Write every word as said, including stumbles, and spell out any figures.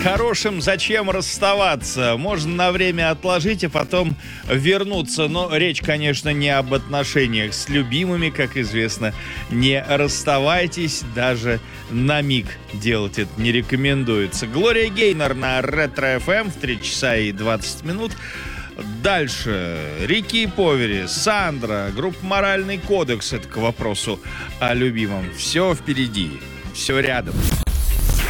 хорошим зачем расставаться? Можно на время отложить, а потом вернуться. Но речь, конечно, не об отношениях с любимыми, как известно. Не расставайтесь, даже на миг делать это не рекомендуется. Глория Гейнор на Ретро эф эм в три часа и двадцать минут. Дальше Рики и Повери, Сандра, группа «Моральный кодекс». Это к вопросу о любимом. Все впереди, все рядом.